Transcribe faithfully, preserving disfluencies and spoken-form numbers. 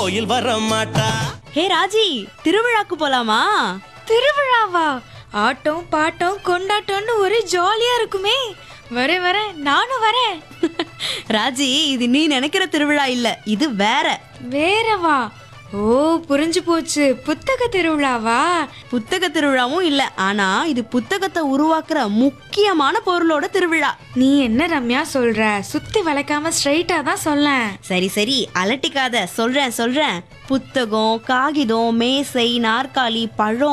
கோயில் வர மாட்டா. ஹே ராஜி, திருவிழாக்கு போலாமா? திருவிழாவா? ஆட்டம் பாட்டம் கொண்டாட்டம்னு ஒரே ஜாலியா இருக்குமே. வரேன் வரேன், நானும் வரேன். ராஜி, இது நீ நினைக்கிற திருவிழா இல்ல, இது வேற. வேறவா? ஓ, புரிஞ்சு போச்சு. புத்தக திருவிழாவா? புத்தக திருவிழாவும் இல்ல, ஆனா இது புத்தகத்தை உருவாக்குற முக்கியமான பொருளோட திருவிழா. நீ என்ன ரம்யா சொல்ற? சுத்தி வளைக்காம ஸ்ட்ரைட்டா தான் சொல்ல. சரி சரி, அலட்டிக்காத, சொல்றேன் சொல்றேன். புத்தகம், காகிதம், மேசை, நாற்காலி, பழம்,